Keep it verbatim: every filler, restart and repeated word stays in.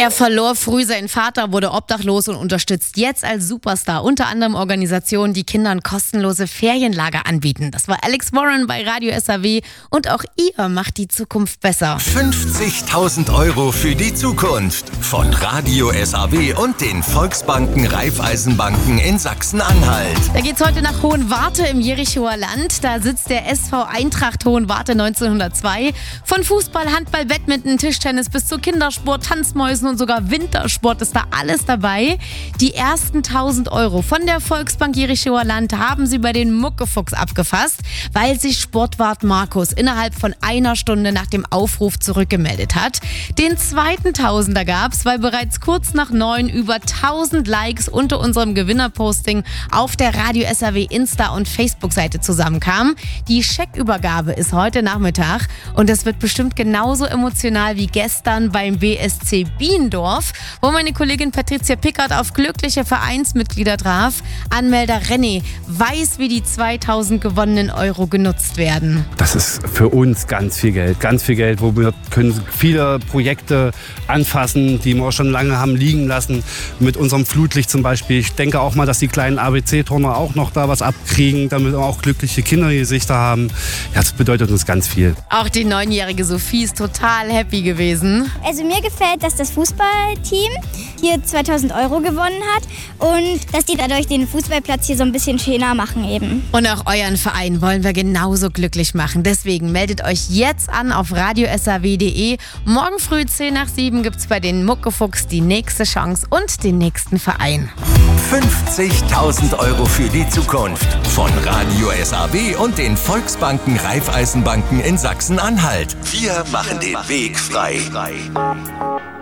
Er verlor früh seinen Vater, wurde obdachlos und unterstützt jetzt als Superstar unter anderem Organisationen, die Kindern kostenlose Ferienlager anbieten. Das war Alex Warren bei Radio S A W und auch ihr macht die Zukunft besser. fünfzigtausend Euro für die Zukunft von Radio S A W und den Volksbanken Raiffeisenbanken in Sachsen-Anhalt. Da geht's heute nach Hohenwarte im Jerichoer Land. Da sitzt der S V Eintracht Hohenwarte neunzehnhundertzwei. Von Fußball, Handball, Badminton, Tischtennis bis zu Kindersport, Tanzmäusen und sogar Wintersport ist da alles dabei. Die ersten tausend Euro von der Volksbank Jerichoer Land haben sie bei den Muckefuchs abgefasst, weil sich Sportwart Markus innerhalb von einer Stunde nach dem Aufruf zurückgemeldet hat. Den zweiten Tausender gab's, weil bereits kurz nach neun über tausend Likes unter unserem Gewinnerposting auf der Radio S A W Insta- und Facebook-Seite zusammenkamen. Die Scheckübergabe ist heute Nachmittag und es wird bestimmt genauso emotional wie gestern beim B S C Biendorf, wo meine Kollegin Patricia Pickert auf glückliche Vereinsmitglieder traf. Anmelder René weiß, wie die zweitausend gewonnenen Euro genutzt werden. Das ist für uns ganz viel Geld, ganz viel Geld, wo wir können viele Projekte anfassen, die wir schon lange haben liegen lassen, mit unserem Flutlicht zum Beispiel. Ich denke auch mal, dass die kleinen A B C-Turner auch noch da was abkriegen, damit wir auch glückliche Kindergesichter haben. Ja, das bedeutet uns ganz viel. Auch die neunjährige Sophie ist total happy gewesen. Also mir gefällt, dass das Fußballteam hier zweitausend Euro gewonnen hat und dass die dadurch den Fußballplatz hier so ein bisschen schöner machen eben. Und auch euren Verein wollen wir genauso glücklich machen. Deswegen meldet euch jetzt an auf radio s a w punkt d e. Morgen früh zehn nach sieben gibt's bei den Muckefuchs die nächste Chance und den nächsten Verein. fünfzigtausend Euro für die Zukunft von Radio S A W und den Volksbanken Raiffeisenbanken in Sachsen-Anhalt. Wir machen den Weg frei.